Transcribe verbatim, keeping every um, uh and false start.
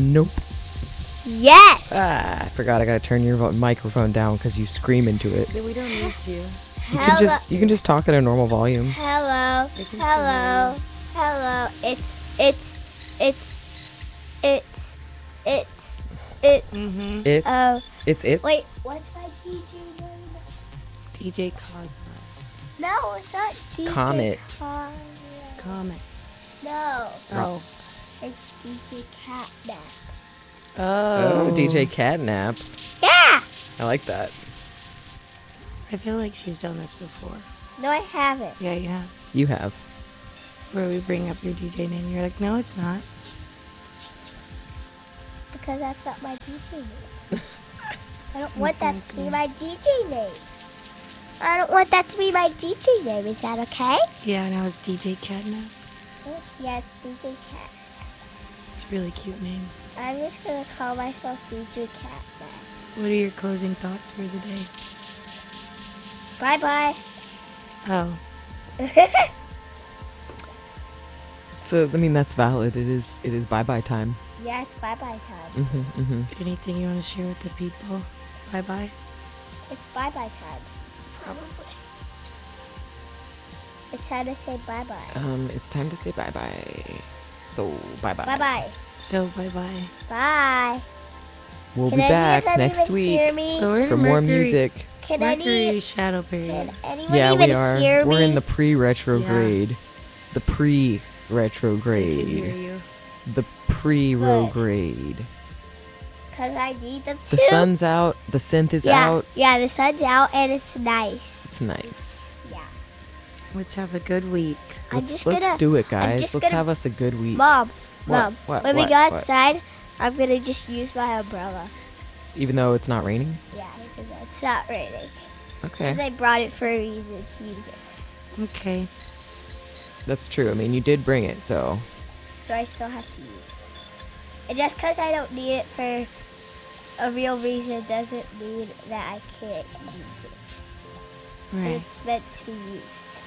Nope. Yes. Ah, I forgot. I gotta turn your vo- microphone down because you scream into it. We don't need to. You Hello. can just you can just talk at a normal volume. Hello. They can Hello. Hello. It's it's it's it's it's it's Mm-hmm. It's oh it's it's. wait, what's my D J name? D J Cosmos. No, it's not D J Comet. Cosmo. Comet. No, Oh. it's D J Catnap. Oh. Oh, D J Catnap. Yeah. I like that. I feel like she's done this before. No, I haven't. Yeah, you have. You have. Where we bring up your D J name, you're like, no, it's not. Because that's not my D J name. I don't want that to be sense. my D J name. I don't want that to be my D J name. Is that okay? Yeah, now it's D J Catnap. Yes, D J Cat. It's a really cute name. I'm just gonna call myself D J Catnap. What are your closing thoughts for the day? Bye bye. Oh. So I mean that's valid. It is it is bye bye time. Yeah, it's bye bye time. Mhm mhm. Anything you want to share with the people? Bye bye. It's bye bye time. Probably. It's time to say bye bye. Um, it's time to say bye bye. So bye bye. Bye bye. So bye bye. Bye. We'll Can be any back of them next even week hear me? for more music. Can Mercury any? shadow Can period. anyone Yeah, even we are. hear me? We're in the pre-retrograde. The I can pre-retrograde. hear you. The pre-retrograde. Cause I need them The too. sun's out. The synth is yeah, out. yeah, the sun's out and it's nice. It's nice. Yeah. Let's have a good week. I'm Let's, just let's gonna- do it, I'm guys. just Let's gonna- have us a good week. Mom, What? mom. What? When we What? go What? outside, I'm gonna just use my umbrella. Even though it's not raining. Yeah, because it's not raining. Okay, Because I brought it for a reason to use it. Okay. that's true. I mean, you did bring it, so So I still have to use it. And just because I don't need it for a real reason doesn't mean that I can't use it. Right. It's meant to be used.